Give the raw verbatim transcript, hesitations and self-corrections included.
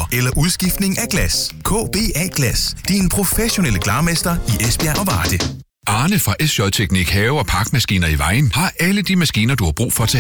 eller udskiftning af glas. K B A Glas. Din professionelle glarmester i Esbjerg og Varde. Arne fra S J Teknik Have og Pakmaskiner i Vejen har alle de maskiner, du har brug for til